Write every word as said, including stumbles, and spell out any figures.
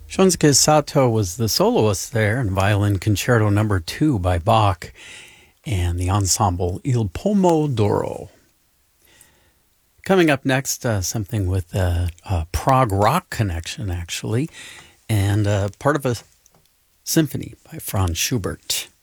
Shunsuke Sato was the soloist there in Violin Concerto Number Two by Bach and the ensemble Il Pomo d'Oro. Coming up next, uh, something with a, a prog rock connection, actually, and uh, part of a symphony by Franz Schubert.